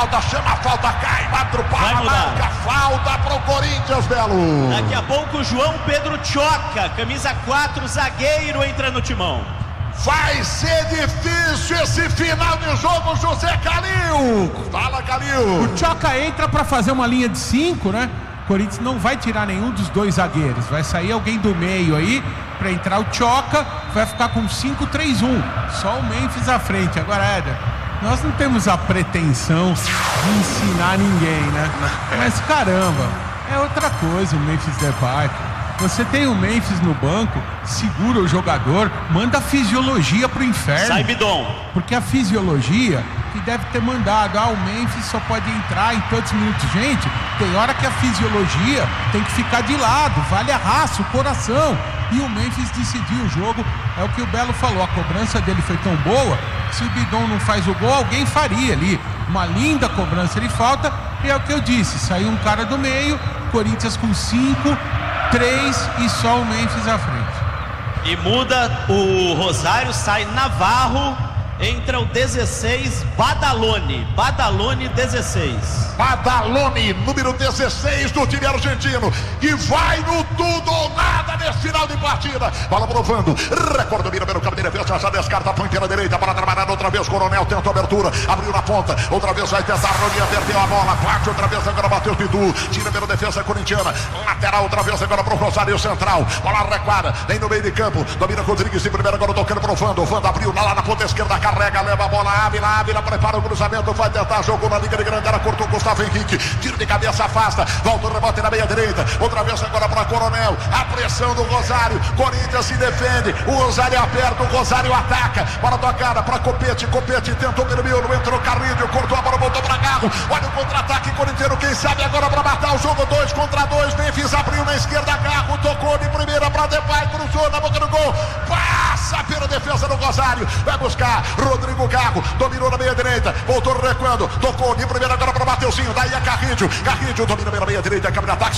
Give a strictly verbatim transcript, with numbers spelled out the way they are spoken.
falta, chama a falta, cai, bate para marca, falta pro Corinthians, Belo. Daqui a pouco o João Pedro Choca, camisa quatro, zagueiro, entra no timão. Vai ser difícil esse final de jogo, José Calil. Fala, Calil. O Choca entra para fazer uma linha de cinco, né? O Corinthians não vai tirar nenhum dos dois zagueiros. Vai sair alguém do meio aí para entrar o Choca. Vai ficar com cinco três um. Só o Memphis à frente. Agora, Éder, nós não temos a pretensão de ensinar ninguém, né? Mas caramba, é outra coisa o Memphis Depay. Você tem o Memphis no banco, segura o jogador, manda a fisiologia pro inferno. Sai bidon. Porque a fisiologia que deve ter mandado, ah, o Memphis só pode entrar em tantos minutos. Gente, tem hora que a fisiologia tem que ficar de lado, vale a raça, o coração. E o Memphis decidiu o jogo, é o que o Belo falou, a cobrança dele foi tão boa, se o Bidon não faz o gol, alguém faria ali. Uma linda cobrança de falta, e é o que eu disse, saiu um cara do meio, Corinthians com cinco, três e só o Memphis à frente. E muda o Rosário, sai Navarro, entra o dezesseis, Badalone. Badalone dezesseis. Badalone, número dezesseis do time argentino, que vai no tudo ou nada nesse final de partida. Bola provando, recorde, mira pelo campo de defesa, já descarta, põe pela direita para trabalhar outra vez. Coronel tenta a abertura, abriu na ponta, outra vez vai tentar, Rony perdeu a bola, bate outra vez, agora bateu o Pitu, tira pela defesa corintiana, lateral outra vez, agora pro Rosário Central, bola recuada, vem no meio de campo, domina Rodrigues de primeira, agora tocando pro Vando, o Vando abriu lá na ponta esquerda, carrega, leva a bola, Ávila, Ávila prepara o cruzamento, vai tentar, jogou na liga de grande área, cortou Gustavo Henrique, tiro de cabeça, afasta, volta o rebote na meia direita, outra vez agora para Coronel, a pressão do Rosário, Corinthians se defende, o Rosário aperta, o Rosário ataca, para tocada para Copete, Copete tentou pelo miolo, entrou Carrilho, cortou a bola, voltou para Garro, olha o contra-ataque corintiano, quem sabe agora para matar o jogo, dois contra dois, Memphis abriu na esquerda, Garro tocou de primeira para Depay, cruzou na boca do gol, passa pela defesa do Rosário, vai buscar Rodrigo Garro, dominou na meia direita, voltou recuando, tocou de primeira agora para Mateuzinho, daí a Carrilho, Carrilho domina pela meia direita, câmera de ataque.